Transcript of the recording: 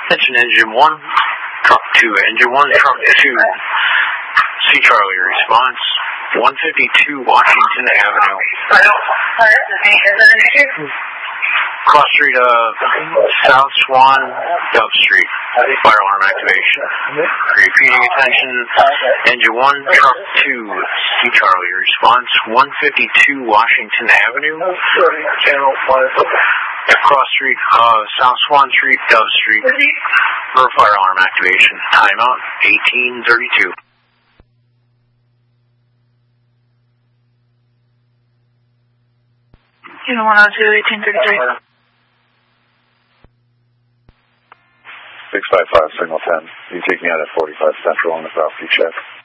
Attention engine 1, truck 2, engine 1, truck 2. C Charlie, response 152 Washington Avenue. Cross street of South Swan, Dove Street. Fire alarm activation. Repeating attention, engine 1, truck 2, C Charlie, response 152 Washington Avenue. Cross street of South Swan Street, Dove Street. For fire alarm activation. Timeout 1832. Unit 102, 1833. 655, signal 10. You take me out at 45 Central on the South Beach check.